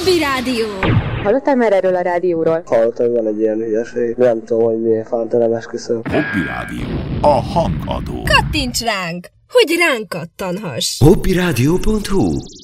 Hobby Rádió. Hallottál már erről a rádióról? Hallottam, hogy van egy ilyen hülyeség. Nem tudom, hogy milyen fanta, nem esküszöm. Hobby Rádió. A hangadó. Kattints ránk, hogy ránk kattanhass. hobbyradio.hu